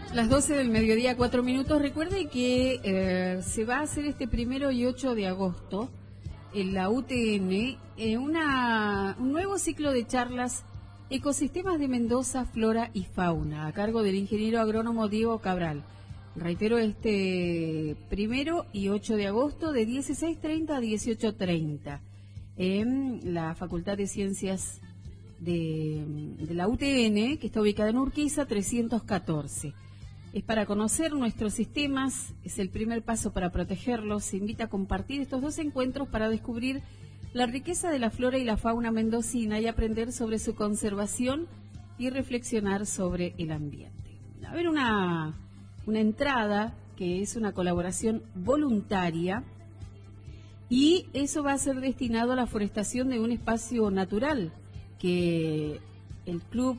Las 12 del mediodía, 4 minutos. Recuerde que se va a hacer este 1 y 8 de agosto en la UTN un nuevo ciclo de charlas Ecosistemas de Mendoza, Flora y Fauna, a cargo del ingeniero agrónomo Diego Cabral. Reitero, este 1 y 8 de agosto de 16:30 a 18:30 en la Facultad de Ciencias de la UTN, que está ubicada en Urquiza 314. Es para conocer nuestros sistemas, es el primer paso para protegerlos. Se invita a compartir estos dos encuentros para descubrir la riqueza de la flora y la fauna mendocina y aprender sobre su conservación y reflexionar sobre el ambiente. Va a haber una entrada que es una colaboración voluntaria y eso va a ser destinado a la forestación de un espacio natural que el club...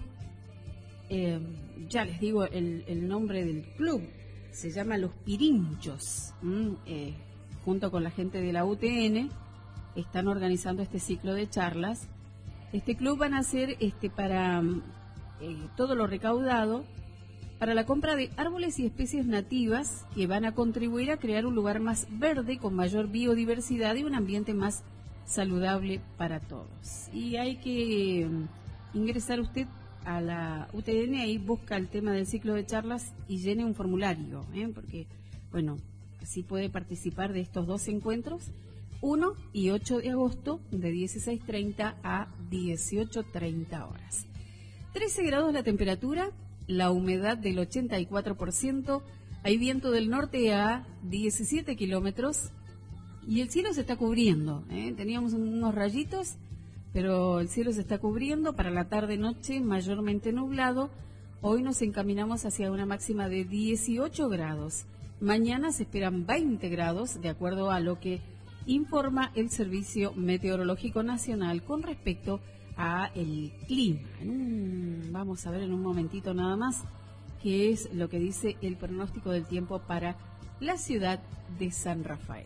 ya les digo el nombre del club, se llama Los Pirinchos, junto con la gente de la UTN, están organizando este ciclo de charlas. Este club van a hacer para todo lo recaudado para la compra de árboles y especies nativas que van a contribuir a crear un lugar más verde, con mayor biodiversidad y un ambiente más saludable para todos. Y hay que ingresar usted a la UTN, ahí busca el tema del ciclo de charlas y llene un formulario, porque, bueno, así puede participar de estos dos encuentros, 1 y 8 de agosto, de 16:30 a 18:30 horas. 13 grados la temperatura, la humedad del 84%, hay viento del norte a 17 kilómetros y el cielo se está cubriendo, teníamos unos rayitos, pero el cielo se está cubriendo. Para la tarde-noche mayormente nublado. Hoy nos encaminamos hacia una máxima de 18 grados. Mañana se esperan 20 grados, de acuerdo a lo que informa el Servicio Meteorológico Nacional con respecto a el clima. Vamos a ver en un momentito nada más qué es lo que dice el pronóstico del tiempo para la ciudad de San Rafael.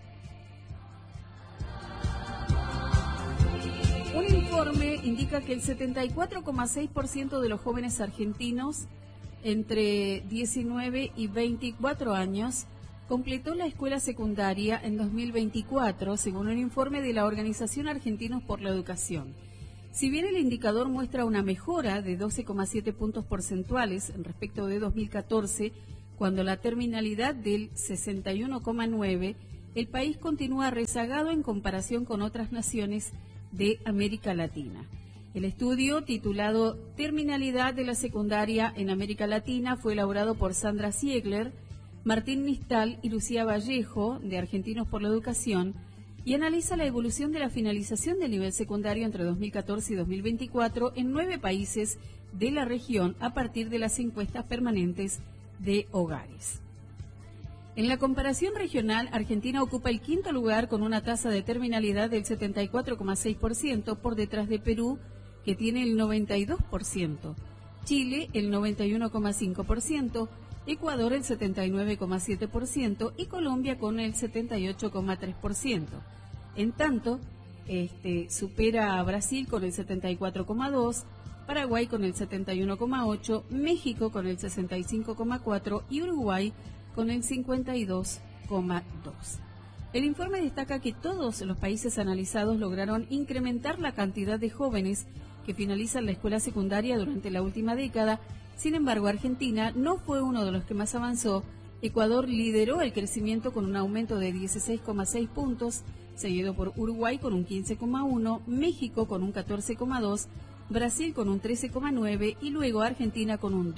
Un informe indica que el 74,6% de los jóvenes argentinos entre 19 y 24 años completó la escuela secundaria en 2024, según un informe de la Organización Argentinos por la Educación. Si bien el indicador muestra una mejora de 12,7 puntos porcentuales respecto de 2014, cuando la terminalidad del 61,9, el país continúa rezagado en comparación con otras naciones de América Latina. El estudio, titulado Terminalidad de la Secundaria en América Latina, fue elaborado por Sandra Ziegler, Martín Nistal y Lucía Vallejo, de Argentinos por la Educación, y analiza la evolución de la finalización del nivel secundario entre 2014 y 2024 en 9 países de la región a partir de las encuestas permanentes de hogares. En la comparación regional, Argentina ocupa el 5º lugar con una tasa de terminalidad del 74,6%, por detrás de Perú, que tiene el 92%, Chile el 91,5%, Ecuador el 79,7% y Colombia con el 78,3%. En tanto, supera a Brasil con el 74,2%, Paraguay con el 71,8%, México con el 65,4% y Uruguay con el 52,2%. El informe destaca que todos los países analizados lograron incrementar la cantidad de jóvenes que finalizan la escuela secundaria durante la última década. Sin embargo, Argentina no fue uno de los que más avanzó. Ecuador lideró el crecimiento con un aumento de 16,6 puntos, seguido por Uruguay con un 15,1%, México con un 14,2%, Brasil con un 13,9% y luego Argentina con un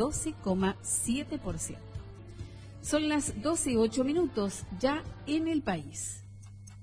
12,7%. Son las 12:08 ya en el país.